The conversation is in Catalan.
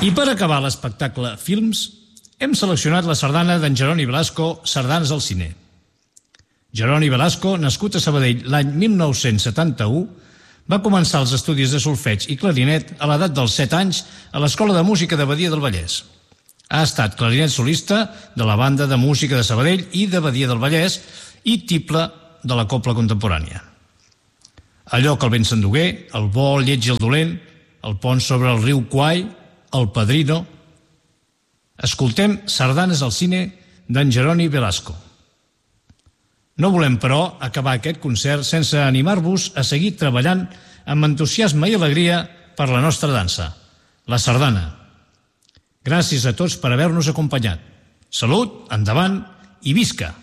I per acabar l'espectacle Films, hem seleccionat la sardana d'en Jeroni Velasco, Sardanes al cine. Jeroni Velasco, nascut a Sabadell l'any 1971, va començar els estudis de solfeig i clarinet a l'edat dels 7 anys a l'Escola de Música de Badia del Vallès. Ha estat clarinet solista de la Banda de Música de Sabadell i de Badia del Vallès i tiple de la Cobla Contemporània. Allò que el vent s'endugué, El bo, el lleig i el dolent, El pont sobre el riu Quai, El padrino... Escoltem Sardanes al cine d'en Jeroni Velasco. No volem, però, acabar aquest concert sense animar-vos a seguir treballant amb entusiasme i alegria per la nostra dansa, la sardana. Gràcies a tots per haver-nos acompanyat. Salut, endavant i visca!